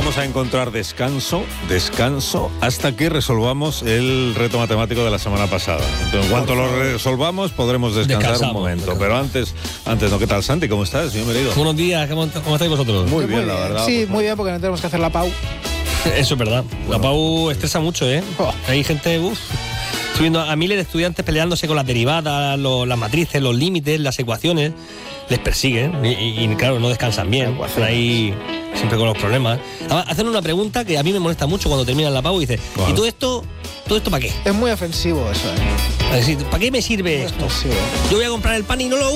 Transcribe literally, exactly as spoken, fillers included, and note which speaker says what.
Speaker 1: vamos a encontrar descanso, descanso, hasta que resolvamos el reto matemático de la semana pasada. Entonces, en cuanto lo resolvamos, podremos descansar un momento. Pero antes, antes, ¿no? ¿Qué tal, Santi? ¿Cómo estás? Bienvenido.
Speaker 2: Buenos días, ¿cómo, cómo estáis vosotros?
Speaker 1: Muy bien, la verdad.
Speaker 3: Sí,
Speaker 1: pues,
Speaker 3: muy bien, porque no tenemos que hacer la P A U.
Speaker 2: Eso es verdad.
Speaker 1: Bueno.
Speaker 2: La P A U estresa mucho, ¿eh?
Speaker 3: Oh.
Speaker 2: Hay gente, uff, subiendo a miles de estudiantes peleándose con las derivadas, lo, las matrices, los límites, las ecuaciones. Les persiguen y, y, y, claro, no descansan bien. Están ahí siempre con los problemas. Además, hacen una pregunta que a mí me molesta mucho cuando terminan la P A U y dice,
Speaker 1: Wow.
Speaker 2: ¿y todo esto, todo esto para qué?
Speaker 3: Es muy ofensivo eso, ¿eh?
Speaker 2: Es decir, ¿para qué me sirve
Speaker 3: Muy
Speaker 2: esto?
Speaker 3: ofensivo.
Speaker 2: Yo voy a comprar el pan y no lo